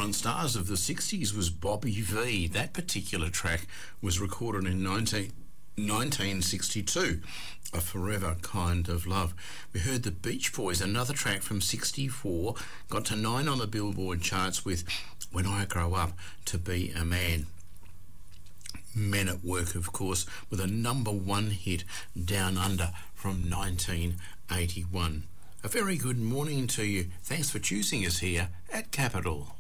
Shining Stars of the 60s was Bobby V. That particular track was recorded in 1962, A Forever Kind of Love. We heard the Beach Boys, another track from 64, got to 9 on the Billboard charts with When I Grow Up to Be a Man. Men at Work, of course, with a number 1 hit, Down Under, from 1981. A very good morning to you. Thanks for choosing us here at Capital.